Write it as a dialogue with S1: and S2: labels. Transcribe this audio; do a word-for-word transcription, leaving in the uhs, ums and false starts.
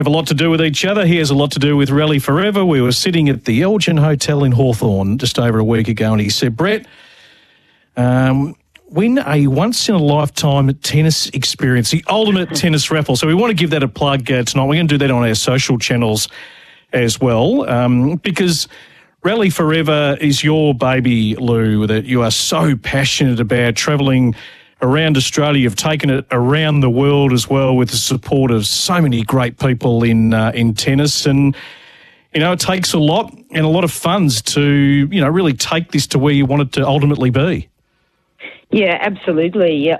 S1: have a lot to do with each other. He has a lot to do with Rally Forever. We were sitting at the Elgin Hotel in Hawthorn just over a week ago, and he said, Brett, um, win a once-in-a-lifetime tennis experience, the ultimate tennis raffle. So we want to give that a plug uh, tonight. We're going to do that on our social channels as well, um, because Rally Forever is your baby, Lou, that you are so passionate about, travelling around Australia. You've taken it around the world as well with the support of so many great people in uh, in tennis. And, you know, it takes a lot and a lot of funds to, you know, really take this to where you want it to ultimately be.
S2: Yeah, absolutely.